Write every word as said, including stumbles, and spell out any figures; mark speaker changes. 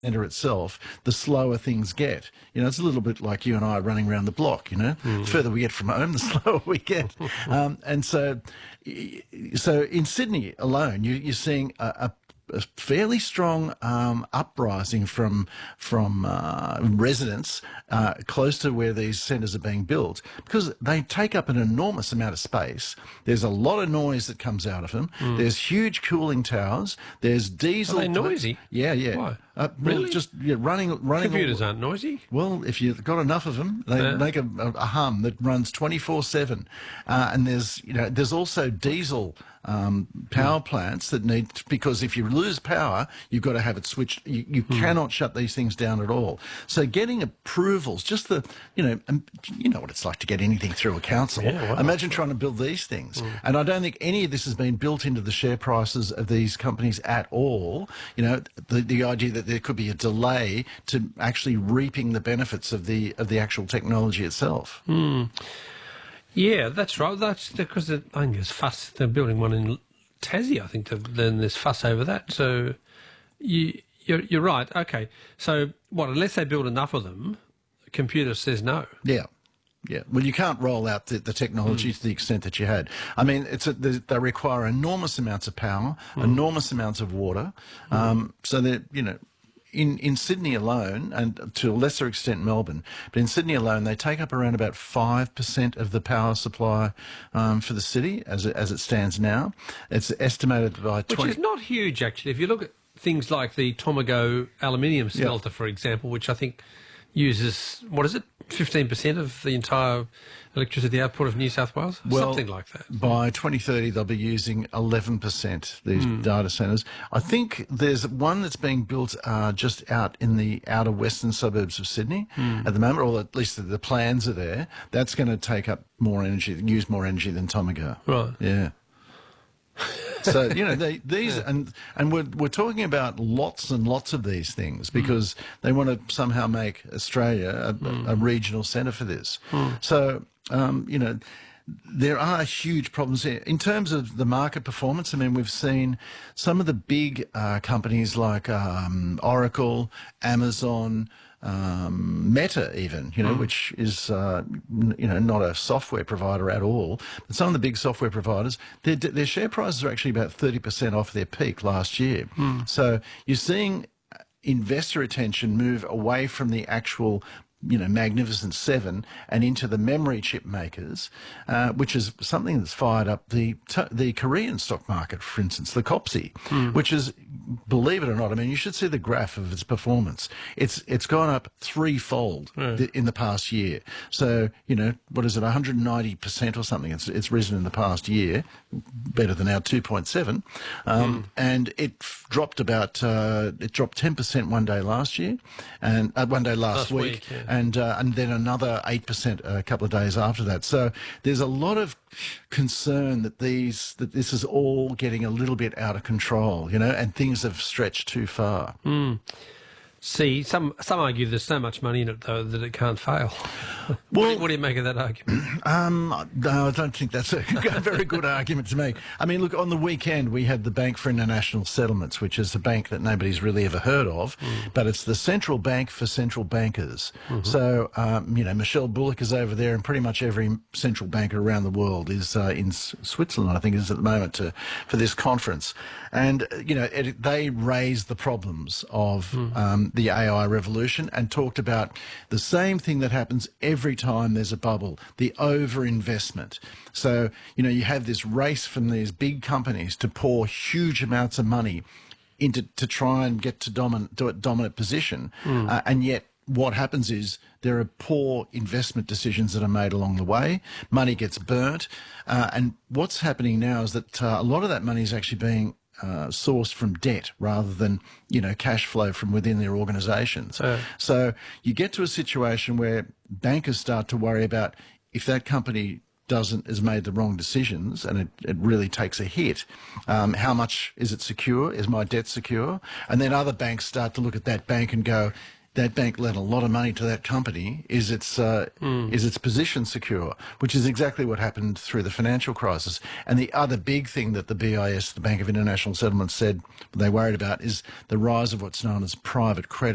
Speaker 1: centre itself, the slower things get. You know, it's a little bit like you and I running around the block, you know. Mm. The further we get from home, the slower we get. um, and so, so in Sydney alone, you, you're seeing a, a a fairly strong um, uprising from from uh, residents uh, close to where these centres are being built, because they take up an enormous amount of space. There's a lot of noise that comes out of them. Mm. There's huge cooling towers. There's diesel.
Speaker 2: Are they noisy?
Speaker 1: Yeah, yeah.
Speaker 2: Why?
Speaker 1: Uh, well,
Speaker 2: really?
Speaker 1: Just yeah, running, running.
Speaker 2: Computers
Speaker 1: all,
Speaker 2: aren't noisy.
Speaker 1: Well, if you've got enough of them, they
Speaker 2: yeah.
Speaker 1: make a, a hum that runs twenty-four seven. Uh, and there's, you know, there's also diesel um, power mm. plants that need, because if you lose power, you've got to have it switched. You, you mm. cannot shut these things down at all. So getting approvals, just the, you know, um, you know what it's like to get anything through a council.
Speaker 2: Yeah, wow.
Speaker 1: Imagine trying to build these things. Mm. And I don't think any of this has been built into the share prices of these companies at all. You know, the, the idea that there could be a delay to actually reaping the benefits of the of the actual technology itself.
Speaker 2: Mm. Yeah, that's right. That's because I think there's fuss. They're building one in Tassie, I think. Then there's fuss over that. So you, you're, you're right. Okay. So what? Unless they build enough of them, the computer says no.
Speaker 1: Yeah. Yeah, well, you can't roll out the, the technology mm. to the extent that you had. I mean, it's a, they require enormous amounts of power, mm. enormous amounts of water. Mm. Um, so that, you know, in in Sydney alone, and to a lesser extent Melbourne, but in Sydney alone, they take up around about five percent of the power supply um, for the city as it, as it stands now. It's estimated by
Speaker 2: which is not huge actually. If you look at things like the Tomago aluminium smelter, yep. for example, which I think uses, what is it, fifteen percent of the entire electricity output of New South Wales?
Speaker 1: Well,
Speaker 2: something like that.
Speaker 1: By twenty thirty, they'll be using eleven percent, these
Speaker 2: mm.
Speaker 1: data centres. I think there's one that's being built uh, just out in the outer western suburbs of Sydney mm. at the moment, or at least the, the plans are there. That's going to take up more energy, use more energy than Tomago.
Speaker 2: Right.
Speaker 1: Yeah. So, you know, they, these, yeah. and and we're, we're talking about lots and lots of these things because mm. they want to somehow make Australia a, mm. a regional centre for this. Mm. So, um, you know, there are huge problems here. In terms of the market performance, I mean, we've seen some of the big uh, companies like um, Oracle, Amazon, Um, Meta even, you know, mm. which is, uh, you know, not a software provider at all, but some of the big software providers, their, their share prices are actually about thirty percent off their peak last year. Mm. So you're seeing investor attention move away from the actual, you know, Magnificent Seven and into the memory chip makers, uh, which is something that's fired up the the Korean stock market, for instance, the Kopsi, mm. which is, believe it or not, I mean, you should see the graph of its performance. It's it's gone up threefold mm. th in the past year. So, you know, what is it, one hundred ninety percent or something? It's it's risen in the past year, better than our two point seven, um, mm. and it dropped about uh, it dropped ten percent one day last year, and uh, one day last,
Speaker 2: last
Speaker 1: week.
Speaker 2: week yeah.
Speaker 1: And uh, and then another eight percent a couple of days after that. So there's a lot of concern that these that this is all getting a little bit out of control, you know, and things have stretched too far.
Speaker 2: Mm. See, some some argue there's so much money in it, though, that it can't fail. Well, what do you make of that argument?
Speaker 1: Um, no, I don't think that's a very good argument to make. I mean, look, on the weekend we had the Bank for International Settlements, which is a bank that nobody's really ever heard of, mm. but it's the central bank for central bankers. Mm-hmm. So, um, you know, Michelle Bullock is over there, and pretty much every central banker around the world is uh, in Switzerland, I think, is at the moment to, for this conference. And, you know, it, they raised the problems of mm. um, the A I revolution and talked about the same thing that happens every time there's a bubble, the overinvestment. So, you know, you have this race from these big companies to pour huge amounts of money into to try and get to dominant, to a dominant position. Mm. Uh, and yet what happens is there are poor investment decisions that are made along the way. Money gets burnt. Uh, and what's happening now is that uh, a lot of that money is actually being Uh, sourced from debt rather than, you know, cash flow from within their organisations. Uh. So you get to a situation where bankers start to worry about if that company doesn't has made the wrong decisions and it, it really takes a hit, um, how much is it secure? Is my debt secure? And then other banks start to look at that bank and go, that bank lent a lot of money to that company. Is its uh, mm. is its position secure? Which is exactly what happened through the financial crisis. And the other big thing that the B I S, the Bank of International Settlements, said they worried about is the rise of what's known as private credit.